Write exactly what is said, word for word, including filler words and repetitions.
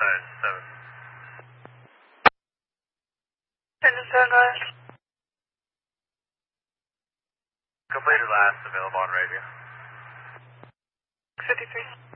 Zone seven. Engine seven, go ahead. Completed last available on radio. fifty-three.